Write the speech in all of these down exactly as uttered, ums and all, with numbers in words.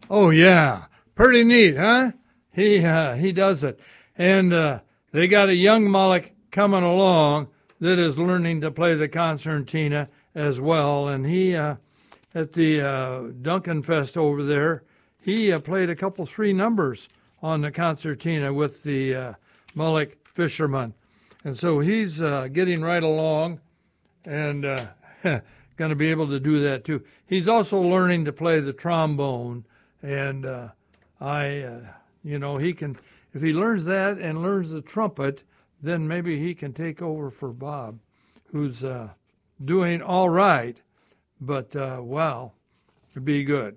Oh yeah, pretty neat, huh? He uh, he does it, and uh, they got a young Moloch coming along that is learning to play the concertina as well, and he uh, at the uh, Duncan Fest over there, he uh, played a couple three numbers on the concertina with the uh, Moloch fisherman, and so he's uh, getting right along, and uh, going to be able to do that too. He's also learning to play the trombone. And uh, I, uh, you know, he can, if he learns that and learns the trumpet, then maybe he can take over for Bob, who's uh, doing all right, but, uh, well, it'd be good.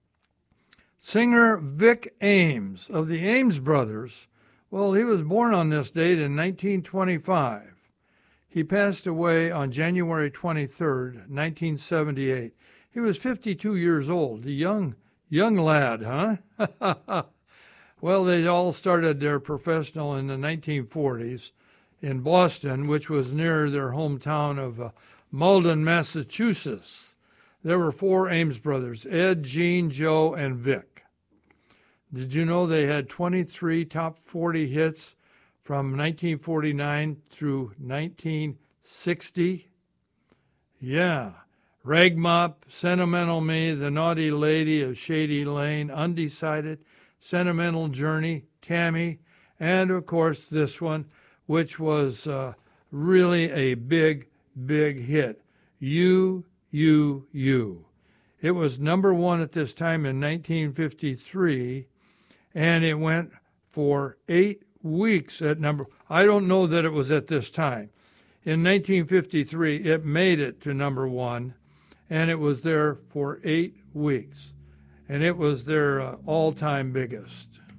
Singer Vic Ames of the Ames Brothers, well, he was born on this date in nineteen twenty-five. He passed away on January twenty-third, nineteen seventy-eight. He was fifty-two years old, a young Young lad, huh? Well, they all started their professional in the nineteen forties in Boston, which was near their hometown of uh, Malden, Massachusetts. There were four Ames brothers, Ed, Gene, Joe, and Vic. Did you know they had twenty-three top forty hits from nineteen forty-nine through nineteen sixty? Yeah. Ragmop, Sentimental Me, The Naughty Lady of Shady Lane, Undecided, Sentimental Journey, Tammy, and of course this one, which was uh, really a big, big hit, You, You, You. It was number one at this time in nineteen fifty-three, and it went for eight weeks at number, I don't know that it was at this time. In nineteen fifty-three, it made it to number one, and it was there for eight weeks. And it was their uh, all-time biggest.